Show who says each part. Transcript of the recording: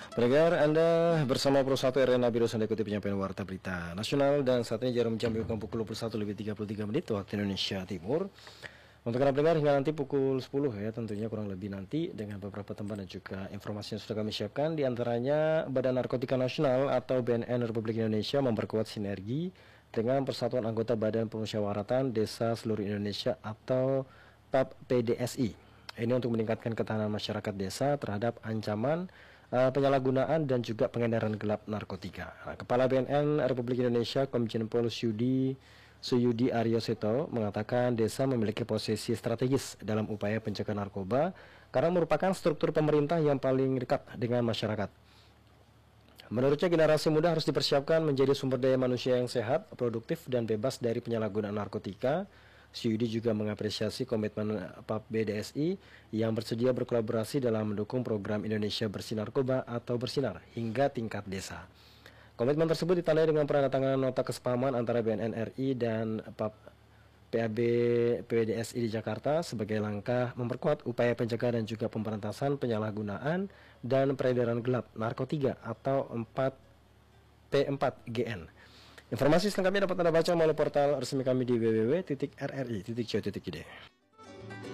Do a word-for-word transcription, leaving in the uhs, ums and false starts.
Speaker 1: Pendengar, Anda bersama Pro satu R N A Biro Anda ikuti penyampaian Warta Berita Nasional. Dan saat ini jarum jam bukan pukul dua puluh satu lebih tiga puluh tiga menit waktu Indonesia Timur. Untuk Anda pendengar hingga nanti pukul sepuluh ya, tentunya kurang lebih nanti dengan beberapa tambahan dan juga informasi yang sudah kami siapkan. Di antaranya Badan Narkotika Nasional atau B N N Republik Indonesia memperkuat sinergi dengan Persatuan Anggota Badan Pemusyawaratan Desa Seluruh Indonesia atau P A P D S I. Ini untuk meningkatkan ketahanan masyarakat desa terhadap ancaman uh, penyalahgunaan dan juga pengedaran gelap narkotika. Nah, Kepala B N N Republik Indonesia Komjen Pol Suyudi Suyudi Aryo Seto mengatakan desa memiliki posisi strategis dalam upaya pencegahan narkoba karena merupakan struktur pemerintah yang paling dekat dengan masyarakat. Menurutnya, generasi muda harus dipersiapkan menjadi sumber daya manusia yang sehat, produktif, dan bebas dari penyalahgunaan narkotika. Suyudi juga mengapresiasi komitmen P A P B D S I yang bersedia berkolaborasi dalam mendukung program Indonesia Bersih Narkoba atau Bersinar hingga tingkat desa. Komitmen tersebut ditandai dengan penandatanganan nota kesepahaman antara B N N R I dan P A B P B D S I di Jakarta sebagai langkah memperkuat upaya pencegahan dan juga pemberantasan penyalahgunaan dan peredaran gelap narkotika atau P empat G N. Informasi selengkapnya dapat Anda baca melalui portal resmi kami di w w w titik r r i titik co titik i d.